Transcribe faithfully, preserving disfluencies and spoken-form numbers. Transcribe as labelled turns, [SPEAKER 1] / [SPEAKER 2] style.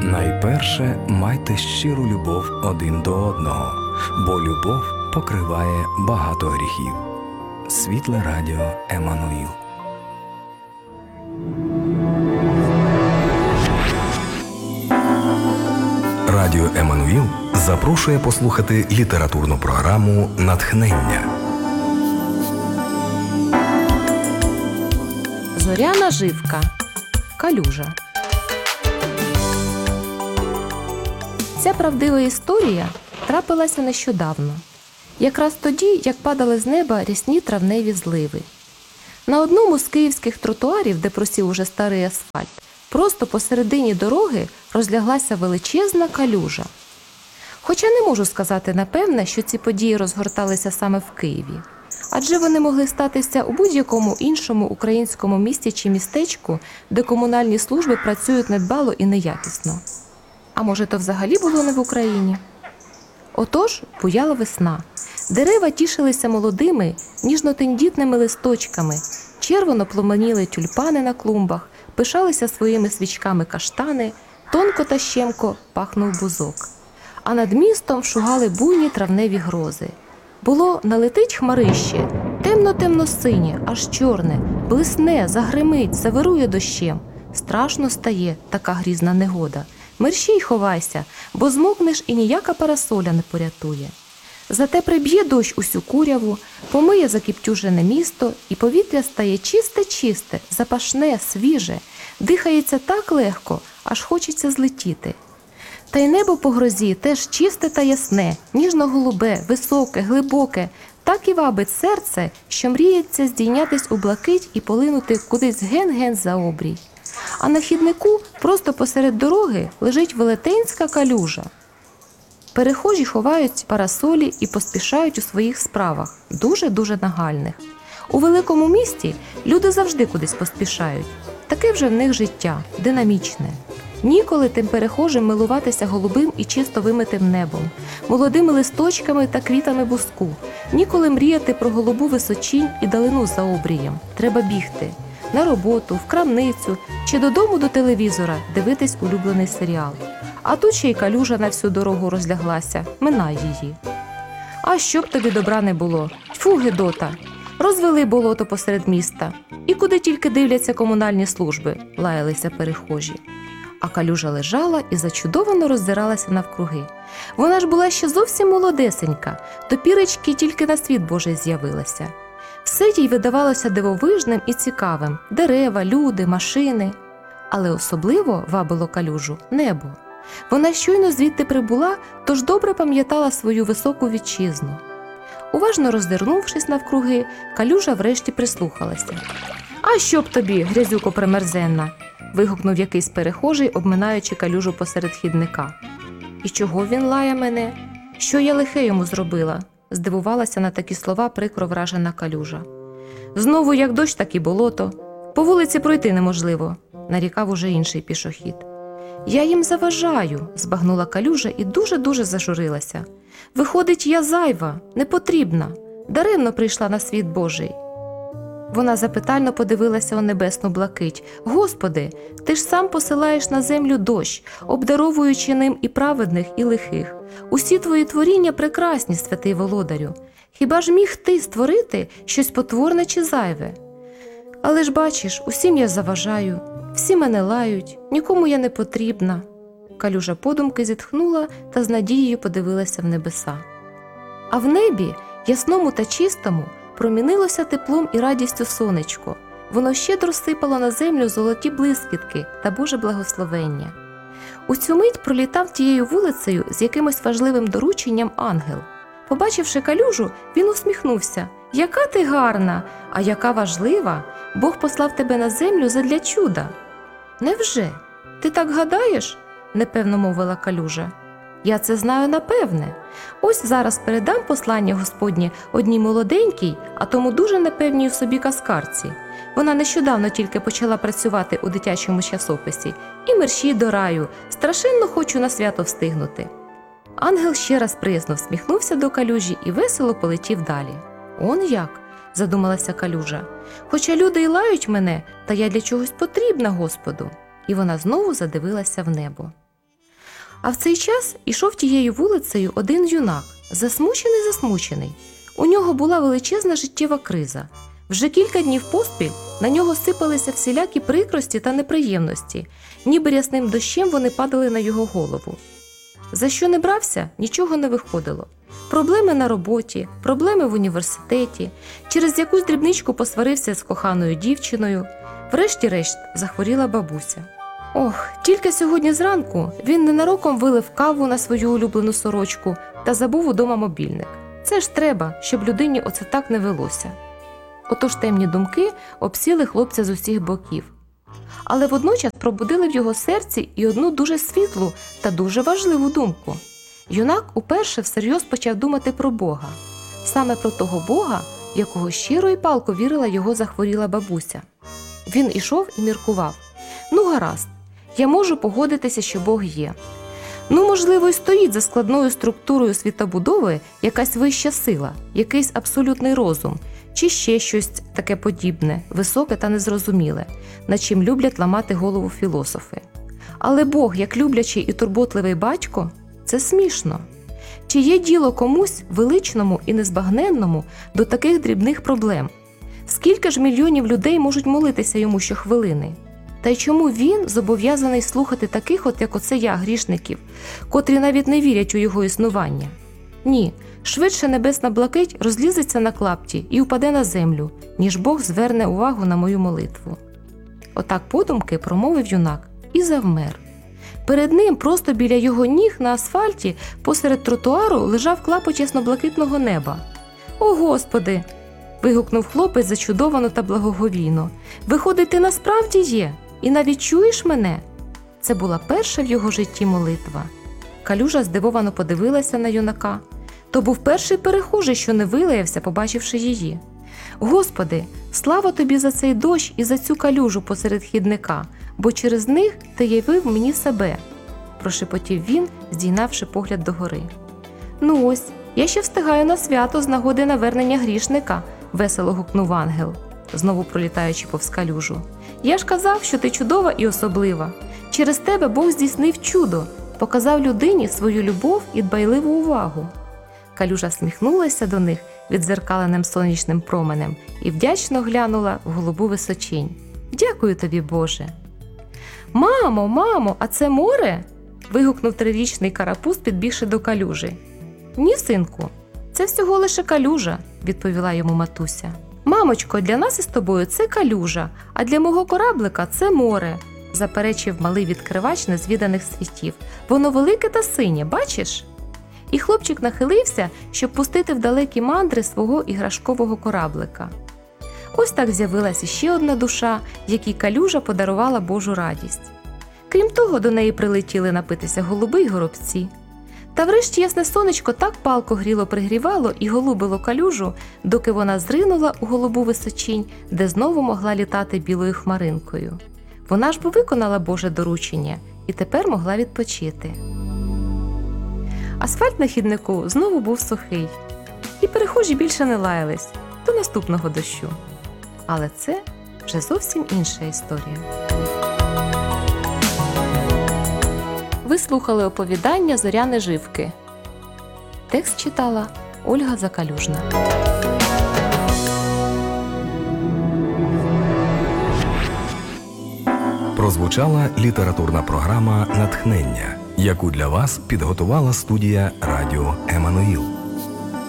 [SPEAKER 1] Найперше майте щиру любов один до одного, бо любов покриває багато гріхів. Світле радіо Еммануїл. Радіо Еммануїл запрошує послухати літературну програму «Натхнення».
[SPEAKER 2] Зоряна живка. Калюжа. Ця правдива історія трапилася нещодавно. Якраз тоді, як падали з неба рясні травневі зливи. На одному з київських тротуарів, де просів уже старий асфальт, просто посередині дороги розляглася величезна калюжа. Хоча не можу сказати напевне, що ці події розгорталися саме в Києві. Адже вони могли статися у будь-якому іншому українському місті чи містечку, де комунальні служби працюють недбало і неякісно. А може, то взагалі було не в Україні? Отож, буяла весна. Дерева тішилися молодими, ніжно-тендітними листочками, червоно пломеніли тюльпани на клумбах, пишалися своїми свічками каштани, тонко та щемко пахнув бузок. А над містом шугали буйні травневі грози. Було налетить хмарище, темно-темно-синє, аж чорне, блисне, загримить, завирує дощем. Страшно стає така грізна негода. Мерщій ховайся, бо змокнеш і ніяка парасоля не порятує. Зате приб'є дощ усю куряву, помиє закіптюжене місто, і повітря стає чисте-чисте, запашне, свіже, дихається так легко, аж хочеться злетіти. Та й небо по грозі теж чисте та ясне, ніжно-голубе, високе, глибоке, так і вабить серце, що мріється здійнятись у блакить і полинути кудись ген-ген за обрій. А на хіднику, просто посеред дороги, лежить велетенська калюжа. Перехожі ховають парасолі і поспішають у своїх справах, дуже-дуже нагальних. У великому місті люди завжди кудись поспішають. Таке вже в них життя, динамічне. Ніколи тим перехожим милуватися голубим і чисто вимитим небом, молодими листочками та квітами бузку. Ніколи мріяти про голубу височінь і далину за обрієм. Треба бігти. На роботу, в крамницю чи додому до телевізора дивитись улюблений серіал. А тут ще й калюжа на всю дорогу розляглася, минай її. А щоб тобі добра не було, тьфу, гидота, розвели болото посеред міста. І куди тільки дивляться комунальні служби, лаялися перехожі. А калюжа лежала і зачудовано роздиралася навкруги. Вона ж була ще зовсім молодесенька, до пірочки тільки на світ Божий з'явилася. Все їй видавалося дивовижним і цікавим – дерева, люди, машини. Але особливо вабило калюжу небо. Вона щойно звідти прибула, тож добре пам'ятала свою високу вітчизну. Уважно роздернувшись навкруги, калюжа врешті прислухалася. «А що б тобі, грязюко примерзенна!» – вигукнув якийсь перехожий, обминаючи калюжу посеред хідника. «І чого він лає мене? Що я лихе йому зробила?» – здивувалася на такі слова прикро вражена калюжа. «Знову як дощ, так і болото. По вулиці пройти неможливо», – нарікав уже інший пішохід. «Я їм заважаю», – збагнула калюжа і дуже-дуже зажурилася. «Виходить, я зайва, непотрібна, даремно прийшла на світ Божий». Вона запитально подивилася у небесну блакить. «Господи, ти ж сам посилаєш на землю дощ, обдаровуючи ним і праведних, і лихих. Усі твої творіння прекрасні, святий володарю. Хіба ж міг ти створити щось потворне чи зайве? Але ж бачиш, усім я заважаю, всі мене лають, нікому я не потрібна». Калюжа подумки зітхнула та з надією подивилася в небеса. А в небі, ясному та чистому, промінилося теплом і радістю сонечко. Воно щедро сипало на землю золоті блискітки та Боже благословення. У цю мить пролітав тією вулицею з якимось важливим дорученням ангел. Побачивши калюжу, він усміхнувся. «Яка ти гарна, а яка важлива! Бог послав тебе на землю задля чуда». «Невже? Ти так гадаєш?» – непевно мовила калюжа. «Я це знаю напевне. Ось зараз передам послання Господнє одній молоденькій, а тому дуже непевній в собі казкарці. Вона нещодавно тільки почала працювати у дитячому часописі. І мерщій до раю, страшенно хочу на свято встигнути». Ангел ще раз приязно всміхнувся до калюжі і весело полетів далі. «Он як?» – задумалася калюжа. «Хоча люди й лають мене, та я для чогось потрібна Господу». І вона знову задивилася в небо. А в цей час ішов тією вулицею один юнак, засмучений-засмучений. У нього була величезна життєва криза. Вже кілька днів поспіль на нього сипалися всілякі прикрості та неприємності, ніби рясним дощем вони падали на його голову. За що не брався, нічого не виходило. Проблеми на роботі, проблеми в університеті, через якусь дрібничку посварився з коханою дівчиною, врешті-решт захворіла бабуся. Ох, тільки сьогодні зранку він ненароком вилив каву на свою улюблену сорочку та забув удома мобільник. Це ж треба, щоб людині оце так не велося. Отож темні думки обсіли хлопця з усіх боків. Але водночас пробудили в його серці і одну дуже світлу та дуже важливу думку. Юнак уперше всерйоз почав думати про Бога. Саме про того Бога, в якого щиро і палко вірила його захворіла бабуся. Він ішов і міркував. Ну гаразд, я можу погодитися, що Бог є. Ну, можливо, і стоїть за складною структурою світобудови якась вища сила, якийсь абсолютний розум, чи ще щось таке подібне, високе та незрозуміле, над чим люблять ламати голову філософи. Але Бог, як люблячий і турботливий батько, це смішно. Чи є діло комусь величному і незбагненному до таких дрібних проблем? Скільки ж мільйонів людей можуть молитися йому щохвилини? Та й чому він зобов'язаний слухати таких, от як оце я, грішників, котрі навіть не вірять у його існування? Ні, швидше небесна блакить розлізеться на клапті і упаде на землю, ніж Бог зверне увагу на мою молитву. Отак подумки промовив юнак і завмер. Перед ним, просто біля його ніг на асфальті, посеред тротуару, лежав клапоть ясно-блакитного неба. «О, Господи!» – вигукнув хлопець зачудовано та благоговійно. «Виходить, ти насправді є? І навіть чуєш мене?» Це була перша в його житті молитва. Калюжа здивовано подивилася на юнака. То був перший перехожий, що не вилаявся, побачивши її. «Господи, слава тобі за цей дощ і за цю калюжу посеред хідника, бо через них ти явив мені себе», – прошепотів він, здійнавши погляд догори. «Ну ось, я ще встигаю на свято з нагоди навернення грішника», – весело гукнув ангел, знову пролітаючи повз калюжу. «Я ж казав, що ти чудова і особлива. Через тебе Бог здійснив чудо, показав людині свою любов і дбайливу увагу». Калюжа всміхнулася до них віддзеркаленим сонячним променем і вдячно глянула в голубу височінь. «Дякую тобі, Боже!» «Мамо, мамо, а це море?» – вигукнув трирічний карапуз, підбігши до калюжі. «Ні, синку, це всього лише калюжа», – відповіла йому матуся. «Мамочко, для нас із тобою це калюжа, а для мого кораблика це море», – заперечив малий відкривач незвіданих світів. «Воно велике та синє, бачиш?» І хлопчик нахилився, щоб пустити в далекі мандри свого іграшкового кораблика. Ось так з'явилася ще одна душа, якій калюжа подарувала Божу радість. Крім того, до неї прилетіли напитися голуби й горобці. Та врешті ясне сонечко так палко гріло-пригрівало і голубило калюжу, доки вона зринула у голубу височінь, де знову могла літати білою хмаринкою. Вона ж бо виконала Боже доручення і тепер могла відпочити. Асфальт на хіднику знову був сухий, і перехожі більше не лаялись до наступного дощу. Але це вже зовсім інша історія. Ви слухали оповідання «Зоряни живки». Текст читала Ольга Закалюжна.
[SPEAKER 1] Прозвучала літературна програма «Натхнення», яку для вас підготувала студія радіо «Еммануїл».